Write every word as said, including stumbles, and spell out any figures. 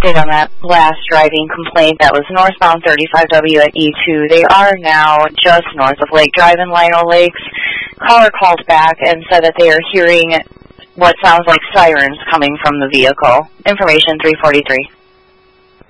update on that last driving complaint that was northbound thirty-five W at E two. They are now just north of Lake Drive in Lino Lakes. Caller called back and said that they are hearing what sounds like sirens coming from the vehicle. Information three forty-three.